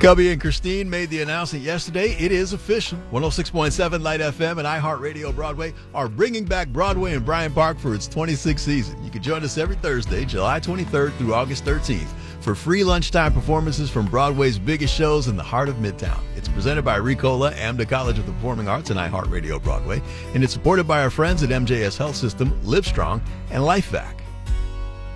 Cubby and Christine made the announcement yesterday. It is official. 106.7 Light FM and iHeartRadio Broadway are bringing back Broadway in Bryant Park for its 26th season. You can join us every Thursday, July 23rd through August 13th, for free lunchtime performances from Broadway's biggest shows in the heart of Midtown. It's presented by Ricola, AMDA College of the Performing Arts, and iHeartRadio Broadway, and it's supported by our friends at MJS Health System, Livestrong, and LifeVac.